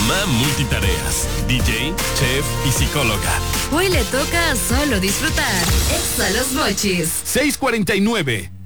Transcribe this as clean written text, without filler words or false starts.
mamá multitareas, DJ, chef y psicóloga. Hoy le toca solo disfrutar. Exa Los Mochis. 6:49.